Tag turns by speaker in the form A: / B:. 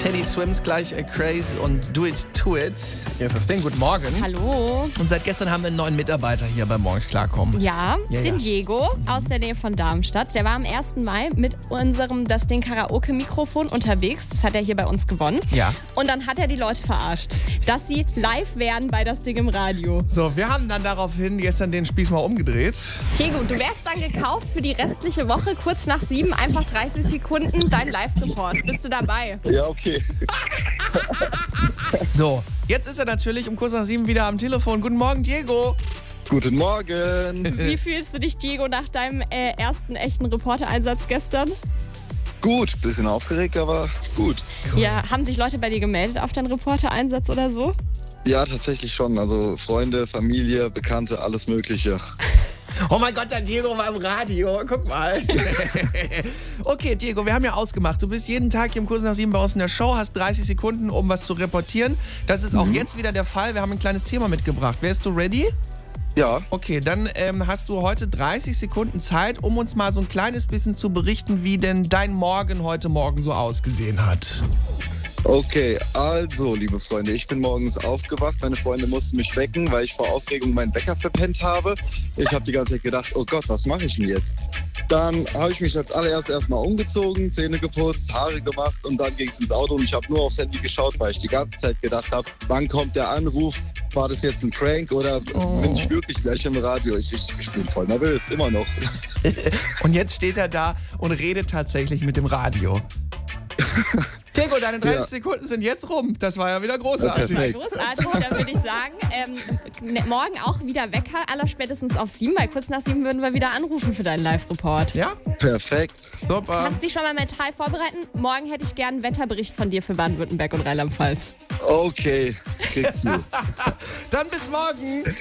A: Teddy Swims gleich Crazy und Do It To It. Hier ist das Ding. Guten Morgen.
B: Hallo.
A: Und seit gestern haben wir einen neuen Mitarbeiter hier bei Morgens Klarkommen.
B: Ja, den Diego aus der Nähe von Darmstadt. Der war am 1. Mai mit unserem Das Ding Karaoke-Mikrofon unterwegs. Das hat er hier bei uns gewonnen.
A: Ja.
B: Und dann hat er die Leute verarscht, dass sie live wären bei Das Ding im Radio.
A: So, wir haben dann daraufhin gestern den Spieß mal umgedreht.
B: Diego, du wärst dann gekauft für die restliche Woche, kurz nach 7, einfach 30 Sekunden, dein Live-Report. Bist du dabei?
C: Ja, okay.
A: So, jetzt ist er natürlich um kurz nach 7 wieder am Telefon. Guten Morgen, Diego.
C: Guten Morgen.
B: Wie fühlst du dich, Diego, nach deinem ersten echten Reportereinsatz gestern?
C: Gut, bisschen aufgeregt, aber gut.
B: Ja, haben sich Leute bei dir gemeldet auf deinen Reportereinsatz oder so?
C: Ja, tatsächlich schon. Also Freunde, Familie, Bekannte, alles Mögliche.
A: Oh mein Gott, der Diego war im Radio. Guck mal. Okay, Diego, wir haben ja ausgemacht. Du bist jeden Tag hier um kurz nach 7 bei uns in der Show, hast 30 Sekunden, um was zu reportieren. Das ist auch jetzt wieder der Fall. Wir haben ein kleines Thema mitgebracht. Wärst du ready?
C: Ja.
A: Okay, dann hast du heute 30 Sekunden Zeit, um uns mal so ein kleines bisschen zu berichten, wie denn dein Morgen heute Morgen so ausgesehen hat.
C: Okay, also, liebe Freunde, ich bin morgens aufgewacht. Meine Freunde mussten mich wecken, weil ich vor Aufregung meinen Wecker verpennt habe. Ich habe die ganze Zeit gedacht, oh Gott, was mache ich denn jetzt? Dann habe ich mich als allererstes erstmal umgezogen, Zähne geputzt, Haare gemacht und dann ging es ins Auto und ich habe nur aufs Handy geschaut, weil ich die ganze Zeit gedacht habe, wann kommt der Anruf? War das jetzt ein Prank oder bin ich wirklich gleich im Radio? Ich bin voll nervös, immer noch.
A: Und jetzt steht er da und redet tatsächlich mit dem Radio. Diego, deine 30 Sekunden sind jetzt rum. Das war ja wieder großartig.
C: Ja,
B: Großartig, dann würde ich sagen, morgen auch wieder Wecker, allerspätestens auf 7, weil kurz nach 7 würden wir wieder anrufen für deinen Live-Report.
A: Ja?
C: Perfekt.
A: Super.
B: Kannst dich schon mal mental vorbereiten? Morgen hätte ich gern einen Wetterbericht von dir für Baden-Württemberg und Rheinland-Pfalz.
C: Okay, kriegst du.
A: Dann bis morgen.